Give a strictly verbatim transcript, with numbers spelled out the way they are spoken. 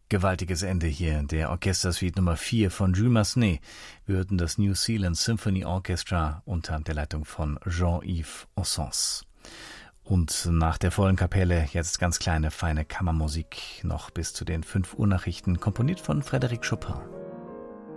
Gewaltiges Ende hier der Orchestersuite Nummer vier von Jules Massenet. Wir hörten das New Zealand Symphony Orchestra unter der Leitung von Jean-Yves Ossens. Und nach der vollen Kapelle jetzt ganz kleine, feine Kammermusik noch bis zu den fünf Uhr Nachrichten, komponiert von Frédéric Chopin.